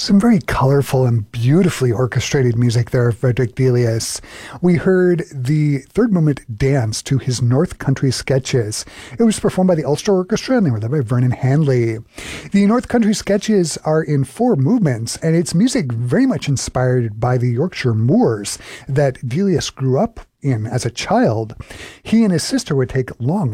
Some very colorful and beautifully orchestrated music there of Frederick Delius. We heard the third movement dance to his North Country Sketches. It was performed by the Ulster Orchestra and they were led by Vernon Handley. The North Country Sketches are in 4 movements and it's music very much inspired by the Yorkshire moors that Delius grew up in as a child. He and his sister would take long